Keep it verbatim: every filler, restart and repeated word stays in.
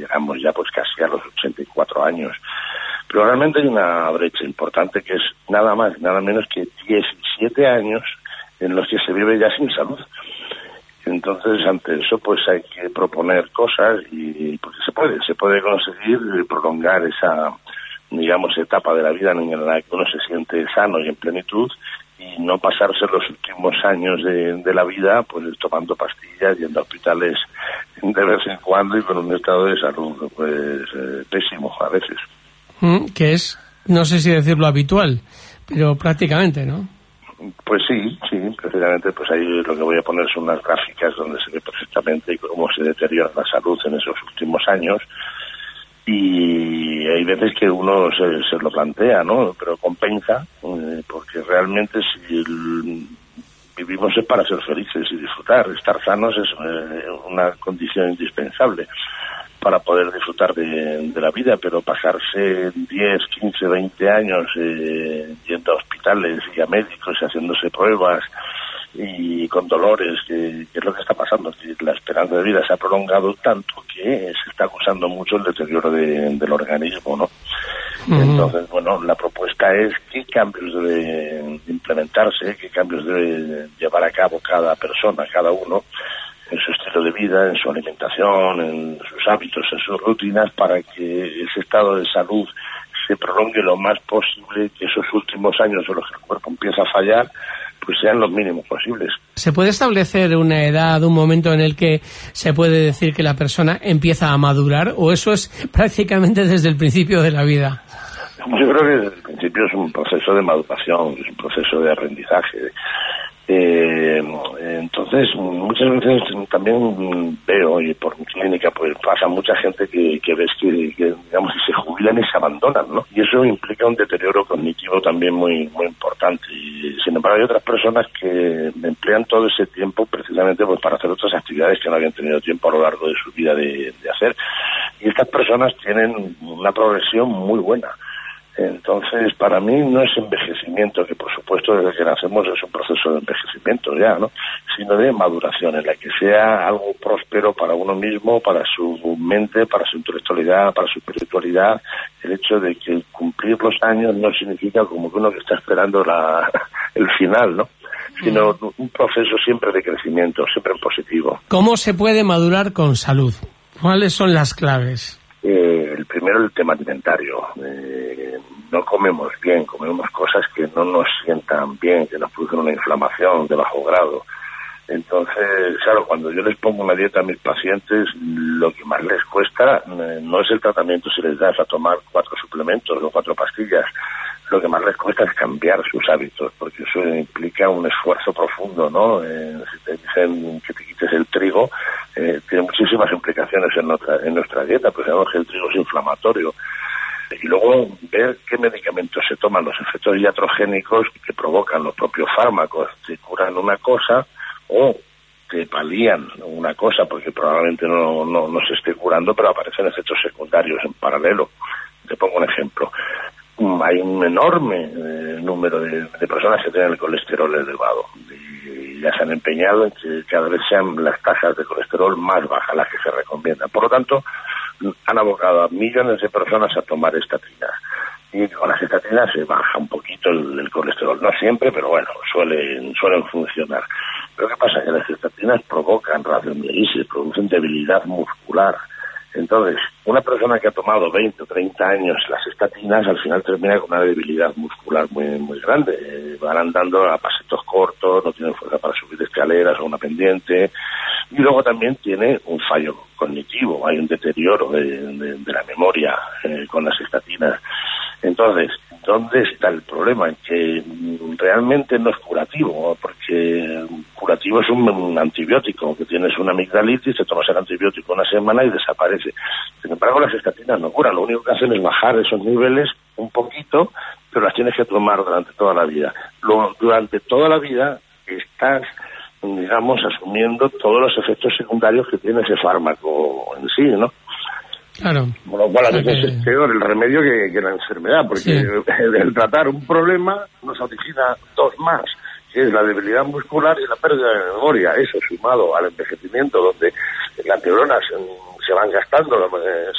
llegamos ya pues casi a los ochenta y cuatro años. Pero realmente hay una brecha importante que es nada más, nada menos que diecisiete años en los que se vive ya sin salud. Entonces, ante eso, pues hay que proponer cosas y porque se puede, se puede conseguir prolongar esa, digamos, etapa de la vida en la que uno se siente sano y en plenitud y no pasarse los últimos años de, de la vida pues tomando pastillas, yendo a hospitales de vez en cuando y con un estado de salud pues eh, pésimo a veces. Mm, que es, no sé si decirlo habitual, pero prácticamente, ¿no? Pues sí, sí, precisamente pues ahí lo que voy a poner son unas gráficas donde se ve perfectamente cómo se deteriora la salud en esos últimos años y hay veces que uno se, se lo plantea, ¿no? Pero compensa, eh, porque realmente si el, vivimos es para ser felices y disfrutar, estar sanos es eh, una condición indispensable para poder disfrutar de, de la vida, pero pasarse diez, quince, veinte años eh, yendo a hospitales y a médicos y haciéndose pruebas y con dolores, que, que es lo que está pasando, que la esperanza de vida se ha prolongado tanto que se está acusando mucho el deterioro de, del organismo, ¿no? Uh-huh. Entonces, bueno, la propuesta es qué cambios debe implementarse, qué cambios debe llevar a cabo cada persona, cada uno, en su estilo de vida, en su alimentación, en sus hábitos, en sus rutinas, para que ese estado de salud se prolongue lo más posible, que esos últimos años en los que el cuerpo empieza a fallar, pues sean los mínimos posibles. ¿Se puede establecer una edad, un momento en el que se puede decir que la persona empieza a madurar, o eso es prácticamente desde el principio de la vida? Yo creo que desde el principio es un proceso de maduración, es un proceso de aprendizaje. Eh, entonces muchas veces también veo, y por mi clínica pues pasa mucha gente que, que ves que, que digamos que se jubilan y se abandonan, ¿no? Y eso implica un deterioro cognitivo también muy muy importante. Y sin embargo hay otras personas que emplean todo ese tiempo precisamente pues para hacer otras actividades que no habían tenido tiempo a lo largo de su vida de, de hacer. Y estas personas tienen una progresión muy buena. Entonces, para mí no es envejecimiento, que por supuesto desde que nacemos es un proceso de envejecimiento ya, ¿no? Sino de maduración, en la que sea algo próspero para uno mismo, para su mente, para su intelectualidad, para su espiritualidad. El hecho de que cumplir los años no significa como que uno que está esperando la, el final, ¿no? Sino un proceso siempre de crecimiento, siempre en positivo. ¿Cómo se puede madurar con salud? ¿Cuáles son las claves? Eh, el primero, el tema alimentario. Eh, no comemos bien, comemos cosas que no nos sientan bien, que nos producen una inflamación de bajo grado. Entonces, claro, cuando yo les pongo una dieta a mis pacientes, lo que más les cuesta eh, no es el tratamiento si les das a tomar cuatro suplementos o cuatro pastillas. Lo que más les cuesta es cambiar sus hábitos, porque eso implica un esfuerzo profundo, ¿no? Eh, si te dicen que te quites el trigo, eh, tiene muchísimas implicaciones en nuestra, en nuestra dieta, pues sabemos que el trigo es inflamatorio. Y luego ver qué medicamentos se toman, los efectos iatrogénicos que provocan los propios fármacos, te curan una cosa o te palían una cosa, porque probablemente no, no, no se esté curando, pero aparecen efectos secundarios en paralelo. Te pongo un ejemplo. Hay un enorme eh, número de, de personas que tienen el colesterol elevado y ya se han empeñado en que cada vez sean las tasas de colesterol más bajas las que se recomiendan. Por lo tanto, han abocado a millones de personas a tomar estatinas. Y con las estatinas se baja un poquito el, el colesterol. No siempre, pero bueno, suelen, suelen funcionar. Pero ¿qué pasa? Que las estatinas provocan radiomiosis, producen debilidad muscular. Entonces, una persona que ha tomado veinte o treinta años las estatinas, al final termina con una debilidad muscular muy muy grande. Eh, van andando a pasitos cortos, no tienen fuerza para subir escaleras o una pendiente. Y luego también tiene un fallo cognitivo, hay un deterioro de, de, de la memoria eh, con las estatinas. Entonces, ¿dónde está el problema? En que realmente no es curativo, porque curativo es un, un antibiótico, que tienes una amigdalitis, te tomas el antibiótico una semana y desaparece. Sin embargo, las estatinas no curan, lo único que hacen es bajar esos niveles un poquito, pero las tienes que tomar durante toda la vida. Luego, durante toda la vida estás, digamos, asumiendo todos los efectos secundarios que tiene ese fármaco en sí, ¿no? Claro. Bueno, bueno, a veces que... es peor el remedio que, que la enfermedad, porque sí. el, el tratar un problema nos origina dos más, que es la debilidad muscular y la pérdida de memoria. Eso sumado al envejecimiento, donde las neuronas se van gastando,